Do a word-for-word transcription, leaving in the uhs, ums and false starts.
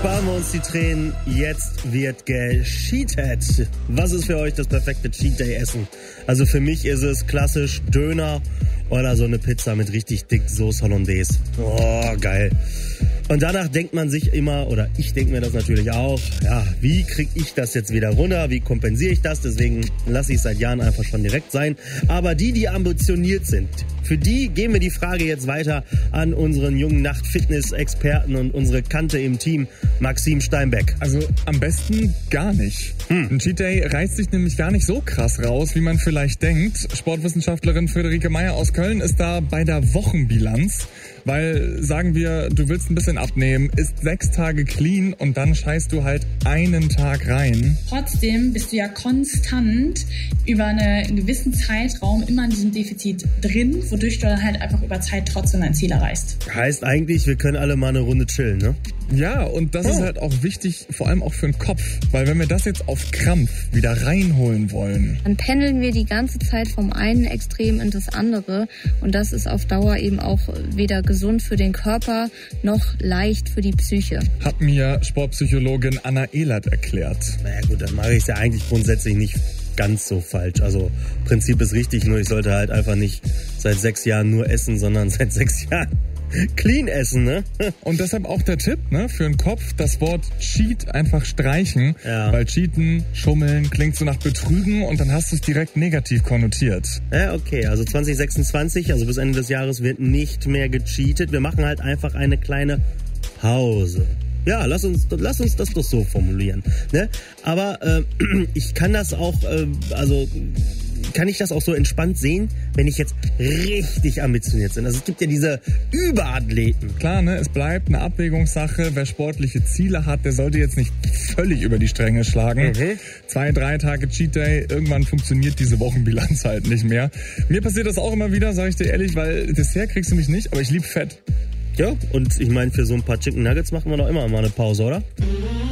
Sparen wir uns die Tränen, jetzt wird gecheatet. Was ist für euch das perfekte Cheat-Day-Essen? Also für mich ist es klassisch Döner oder so eine Pizza mit richtig dick Sauce Hollandaise. Oh, geil. Und danach denkt man sich immer, oder ich denke mir das natürlich auch, ja, wie kriege ich das jetzt wieder runter, wie kompensiere ich das? Deswegen lasse ich es seit Jahren einfach schon direkt sein. Aber die, die ambitioniert sind, für die geben wir die Frage jetzt weiter an unseren jungen Nacht-Fitness-Experten und unsere Kante im Team, Maxim Steinbeck. Also am besten gar nicht. Hm. Ein Cheat Day reißt sich nämlich gar nicht so krass raus, wie man vielleicht denkt. Sportwissenschaftlerin Friederike Meyer aus Köln ist da bei der Wochenbilanz. Weil, sagen wir, du willst ein bisschen abnehmen, isst sechs Tage clean und dann scheißt du halt einen Tag rein. Trotzdem bist du ja konstant über einen gewissen Zeitraum immer in diesem Defizit drin, wodurch du dann halt einfach über Zeit trotzdem dein Ziel erreichst. Heißt eigentlich, wir können alle mal eine Runde chillen, ne? Ja, und das oh. ist halt auch wichtig, vor allem auch für den Kopf. Weil wenn wir das jetzt auf Krampf wieder reinholen wollen, dann pendeln wir die ganze Zeit vom einen Extrem in das andere. Und das ist auf Dauer eben auch weder gesund für den Körper noch leicht für die Psyche. Hat mir Sportpsychologin Anna Ehlert erklärt. Naja gut, dann mache ich es ja eigentlich grundsätzlich nicht ganz so falsch. Also Prinzip ist richtig, nur ich sollte halt einfach nicht seit sechs Jahren nur essen, sondern seit sechs Jahren clean essen, ne? Und deshalb auch der Tipp, ne, für den Kopf, das Wort Cheat einfach streichen, ja. Weil Cheaten, Schummeln klingt so nach Betrügen und dann hast du es direkt negativ konnotiert. Ja, okay, also zwanzig sechsundzwanzig, also bis Ende des Jahres wird nicht mehr gecheatet. Wir machen halt einfach eine kleine Pause. Ja, lass uns, lass uns das doch so formulieren, ne? Aber äh, ich kann das auch, äh, also kann ich das auch so entspannt sehen, wenn ich jetzt richtig ambitioniert bin. Also es gibt ja diese Überathleten. Klar, ne, es bleibt eine Abwägungssache. Wer sportliche Ziele hat, der sollte jetzt nicht völlig über die Stränge schlagen. Mhm. Zwei, drei Tage Cheat Day, irgendwann funktioniert diese Wochenbilanz halt nicht mehr. Mir passiert das auch immer wieder, sag ich dir ehrlich, weil Dessert kriegst du mich nicht, aber ich lieb Fett. Ja, und ich meine, für so ein paar Chicken Nuggets machen wir doch immer mal eine Pause, oder?